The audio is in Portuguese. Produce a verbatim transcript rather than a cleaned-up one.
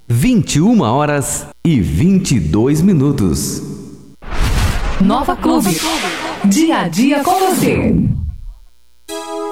vinte e uma horas e vinte e dois minutos. Nova Clube. Dia a dia com você.